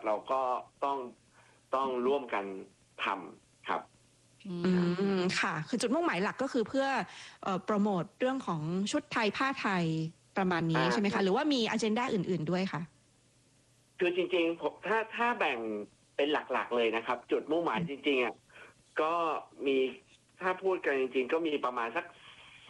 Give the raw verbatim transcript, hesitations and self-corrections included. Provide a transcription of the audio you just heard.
เราก็ต้องต้องร่วมกันทำครับอืมค่ะคือจุดมุ่งหมายหลักก็คือเพื่อเอ่อโปรโมทเรื่องของชุดไทยผ้าไทยประมาณนี้ใช่ไหมคะหรือว่ามีอเจนดาอื่นๆด้วยคะคือจริงๆผมถ้าถ้าแบ่งเป็นหลักๆเลยนะครับจุดมุ่งหมายจริงๆอ่ะก็มีถ้าพูดกันจริงๆก็มีประมาณสัก